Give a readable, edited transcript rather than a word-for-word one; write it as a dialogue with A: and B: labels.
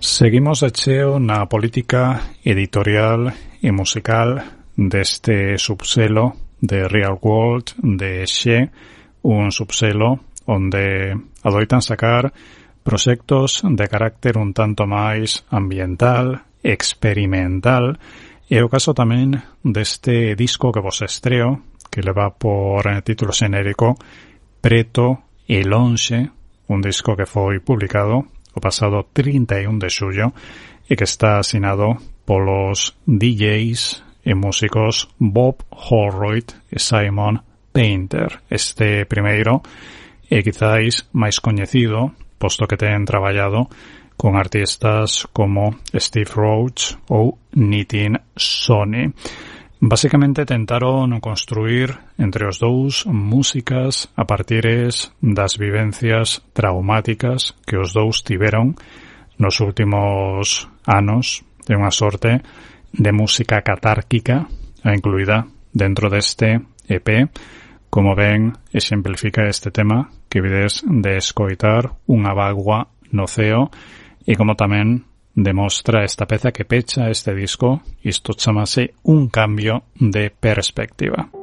A: Seguimos de cheo na política editorial e musical deste subselo de Real World de Xe, un subselo onde adoitan sacar proxectos de carácter un tanto máis ambiental, experimental, e o caso tamén deste disco que vos estreo, que leva por título xenérico Preto e Lonxe, un disco que foi publicado o pasado 31 de xullo e que está asinado polos DJs e músicos Bob Holroyd e Simon Painter. Este primeiro é quizáis máis coñecido, posto que ten traballado con artistas como Steve Roach ou Nitin Soni. Basicamente tentaron construir entre os dous músicas a partires das vivencias traumáticas que os dous tiveron nos últimos anos, de unha sorte de música catárquica incluída dentro deste EP, como ben exemplifica este tema que vides de escoitar, Unha bagua no ceo, e como tamén demostra esta peza que pecha este disco, isto chamase Un cambio de perspectiva.